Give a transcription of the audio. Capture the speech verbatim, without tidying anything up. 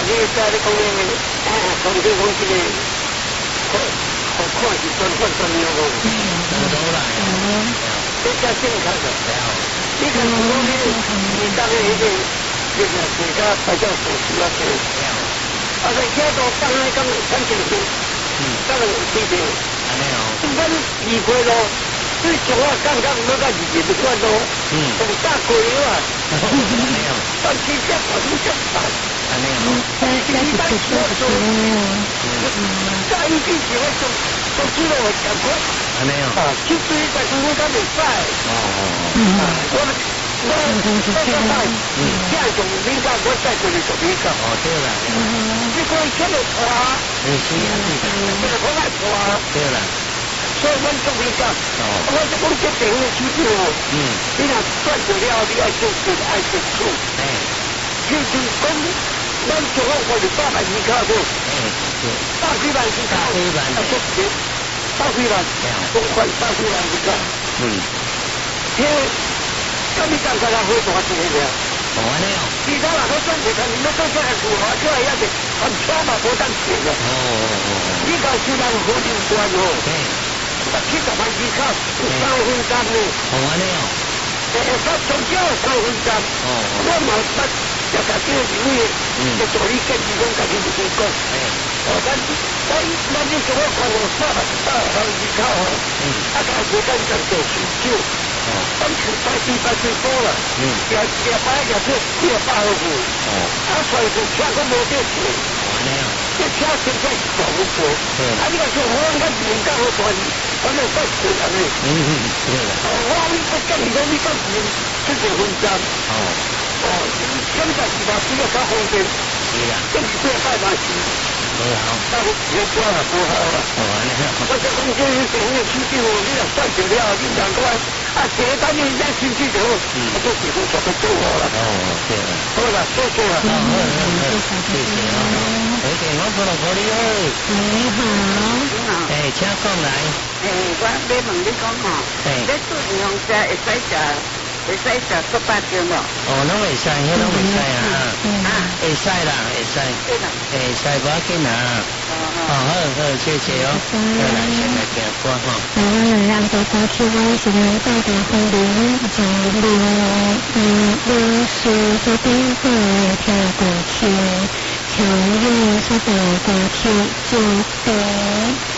你在你讲的，啊，从这讲这个，看看看是专款专业个， 多多来， 比较健康的。你看如果你你当然一定这个这个比较熟悉了些，啊，在街道放那个很清楚，嗯，当然有区别。 没有， 一般二块咯。你像我刚刚那个二十的款咯，嗯，从大贵啊， 没有， 但是这百分之百， 没有， 一般说说，在一定时候就就知道我讲过， 没有， 啊，其实在中国他没在，哦哦哦，我我这个在，这种敏感我在这里做敏感， 哦对了， 你可以这么花， 嗯是啊是的， 这个我来花， 对了。 所以，阮做敏感，我就讲这电话机票，嗯，你若赚不了，你爱做就爱做错，哎，就是讲，咱做我我就八万二卡多，哎，百几万是卡，百几万，啊，做钱，百几万，公款百几万是卡，嗯，这，咁你干啥要好多钱的？ 哦，安尼哦， 其他人都赚钱，你们做这个股啊，这样子很巧嘛，无赚钱的。哦哦哦，你搞出来好有关哦。对。七十万以下有三分钟呢。 哦，安尼哦。 诶，他中间有三分钟。哦。我嘛捌也甲这个位，就做你建议讲，家己就讲。诶。哦，咱咱咱你做我看我三万三万以下哦。嗯。啊，他时间上做成就。哦。咱是百分百分多了。嗯。也也摆也做一百二十。哦。啊，所以就车都无得钱。哦，安尼哦。这车现在是走不过。对。啊，你讲说我应该人家好多。我们在死人呢。嗯嗯，对了。我你不跟你讲，你讲你这个文章。哦。哦，现在是把这个搞方便。是啊。跟你这拜把戏。不好。那我别说了，不好了。哦，你看。我这公司有点有出去哦，你要赚钱了，你两个啊，这单你人家进去之后，我就几乎全部做好了。哦，对了。好了，谢谢了。好，好，好，谢谢啊。有电话拨到这里哦。你好。你好。哎，请讲来。诶，我要问你讲吼，你做银行车会使食，会使食猪八戒无？哦，拢会使，迄拢会使啊。啊，会使啦，会使。会使，无要紧啊。哦，好好，谢谢哦。再来，先来听歌吼。 台湾人让多歌曲我是年代的婚礼，九零嗯六十这边会跳过去，秋月说的过去就得。